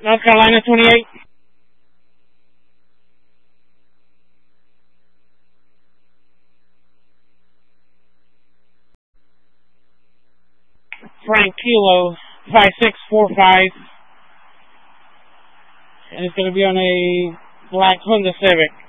North Carolina 28. Frank Kilo 5645. And it's going to be on a black Honda Civic.